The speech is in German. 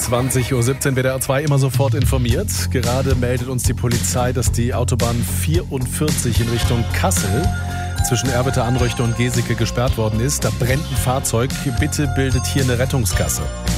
20:17 Uhr WDR 2 immer sofort informiert. Gerade meldet uns die Polizei, dass die Autobahn 44 in Richtung Kassel zwischen Erwitter Anröchte und Geseke gesperrt worden ist. Da brennt ein Fahrzeug. Bitte bildet hier eine Rettungsgasse.